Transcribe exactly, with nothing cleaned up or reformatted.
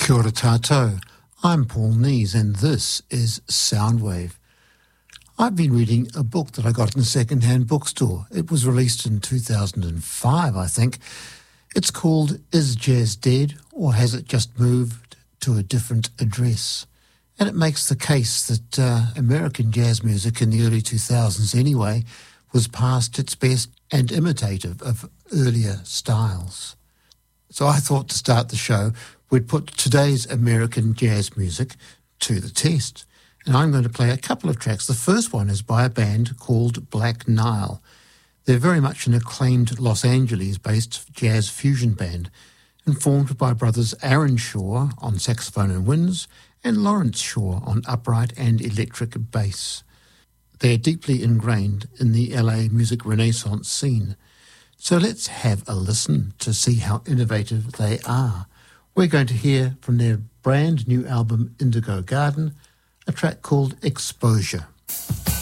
Kia ora tātou. I'm Paul Nees and this is Soundwave. I've been reading a book that I got in a second-hand bookstore. It was released in two thousand five, I think. It's called Is Jazz Dead or Has It Just Moved to a Different Address? And it makes the case that uh, American jazz music in the early two thousands anyway was past its best and imitative of earlier styles. So I thought to start the show, we'd put today's American jazz music to the test. And I'm going to play a couple of tracks. The first one is by a band called Black Nile. They're very much an acclaimed Los Angeles-based jazz fusion band and formed by brothers Aaron Shaw on saxophone and winds and Lawrence Shaw on upright and electric bass. They're deeply ingrained in the L A music renaissance scene. So let's have a listen to see how innovative they are. We're going to hear from their brand new album Indigo Garden, a track called Exposure.